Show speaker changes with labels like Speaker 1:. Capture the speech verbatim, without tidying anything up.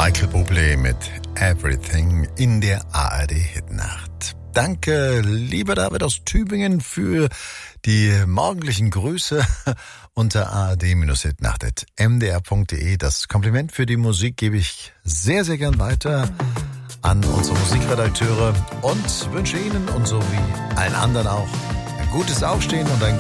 Speaker 1: Michael Bublé mit Everything in der A R D-Hitnacht. Danke, lieber David aus Tübingen, für die morgendlichen Grüße unter a r d Hitnacht at m d r punkt d e. Das Kompliment für die Musik gebe ich sehr, sehr gern weiter an unsere Musikredakteure und wünsche Ihnen und so wie allen anderen auch ein gutes Aufstehen und ein